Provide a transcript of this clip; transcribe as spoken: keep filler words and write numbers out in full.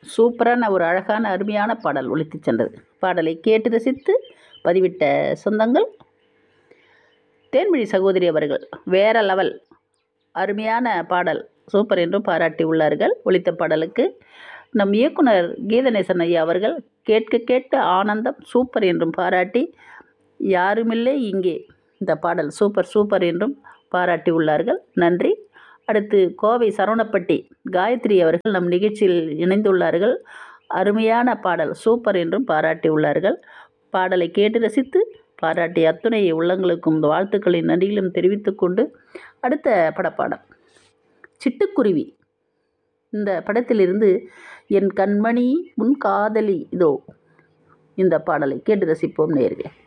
சூப்பரான ஒரு அழகான அருமையான பாடல் ஒலித்து சென்றது. பாடலை கேட்டு ரசித்து பதிவிட்ட சொந்தங்கள் தேன்மொழி சகோதரி அவர்கள் வேற லெவல், அருமையான பாடல், சூப்பர் என்றும் பாராட்டி உள்ளார்கள். ஒலித்த பாடலுக்கு நம் இயக்குனர் கீதநேசன் ஐயா அவர்கள் கேட்க கேட்க ஆனந்தம், சூப்பர் என்றும் பாராட்டி, யாருமில்லை இங்கே இந்த பாடல் சூப்பர் சூப்பர் என்றும் பாராட்டி உள்ளார்கள். நன்றி. அடுத்து கோவை சரவணப்பட்டி காயத்ரி அவர்கள் நம் நிகழ்ச்சியில் இணைந்துள்ளார்கள். அருமையான பாடல் சூப்பர் என்றும் பாராட்டி உள்ளார்கள். பாடலை கேட்டு ரசித்து பாராட்டிய அத்துணை உள்ளங்களுக்கும் வாழ்த்துக்களின் நன்றிகளும் தெரிவித்துக்கொண்டு அடுத்த படப்பாடம் சிட்டுக்குருவி. இந்த படத்திலிருந்து என் கண்மணி உன் காதலி இதோ இந்த பாடலை கேட்டு ரசிப்போம் நேயர்களே.